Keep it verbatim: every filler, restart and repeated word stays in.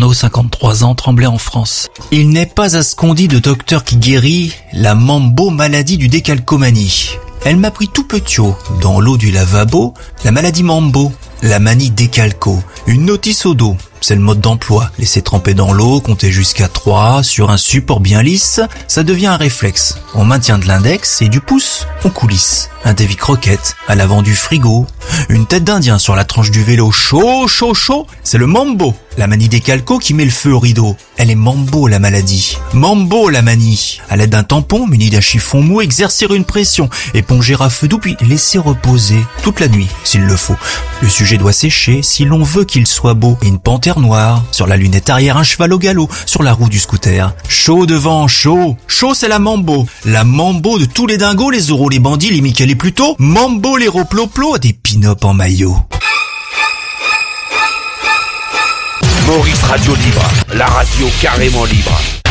Arnaud, cinquante-trois ans, Tremblay en France. Il n'est pas à ce qu'on dit de docteur qui guérit la mambo maladie du décalcomanie. Elle m'a pris tout petiot, dans l'eau du lavabo, la maladie mambo, la manie décalco, une notice au dos. C'est le mode d'emploi. Laisser tremper dans l'eau, compter jusqu'à trois, sur un support bien lisse, ça devient un réflexe. On maintient de l'index et du pouce, on coulisse. Un Davy croquette à l'avant du frigo. Une tête d'Indien sur la tranche du vélo. Chaud, chaud, chaud. C'est le mambo. La manie décalco qui met le feu au rideau. Elle est mambo la maladie. Mambo la manie. À l'aide d'un tampon muni d'un chiffon mou, exercer une pression. Éponger à feu doux puis laisser reposer toute la nuit s'il le faut. Le sujet doit sécher si l'on veut qu'il soit beau. Et une panthère noire. Sur la lunette arrière, un cheval au galop. Sur la roue du scooter. Chaud devant, chaud. Chaud, c'est la mambo. La mambo de tous les dingos, les oraux, les bandits, les Michael et Pluto. Mambo, les roploplo, des pin-up en maillot. Maurice Radio Libre, la radio carrément libre.